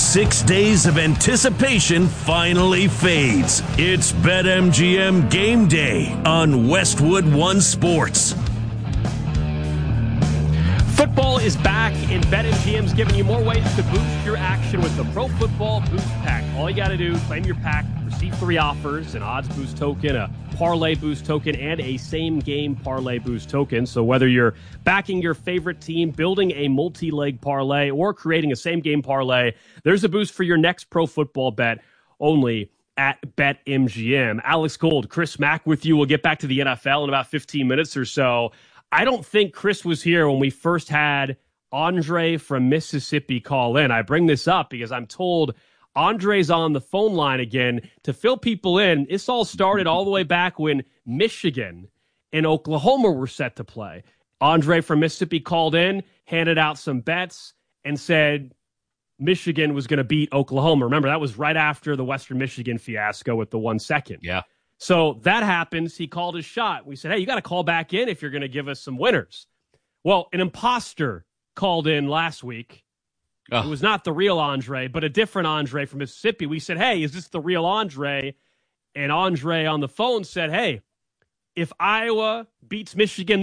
6 days of anticipation finally fades. It's BetMGM Game Day on Westwood One Sports. Football is back, and BetMGM's giving you more ways to boost your action with the Pro Football Boost Pack. All you got to do, claim your pack, receive 3 offers, an odds boost token, a parlay boost token, and a same-game parlay boost token. So whether you're backing your favorite team, building a multi-leg parlay, or creating a same-game parlay, there's a boost for your next pro football bet only at BetMGM. Alex Gold, Chris Mack with you. We'll get back to the NFL in about 15 minutes or so. I don't think Chris was here when we first had Andre from Mississippi call in. I bring this up because I'm told Andre's on the phone line again to fill people in. This all started all the way back when Michigan and Oklahoma were set to play. Andre from Mississippi called in, handed out some bets, and said Michigan was going to beat Oklahoma. Remember, that was right after the Western Michigan fiasco with the 1 second. Yeah. So that happens. He called his shot. We said, hey, you got to call back in if you're going to give us some winners. Well, an imposter called in last week. It was not the real Andre, but a different Andre from Mississippi. We said, hey, is this the real Andre? And Andre on the phone said, hey, if Iowa beats Michigan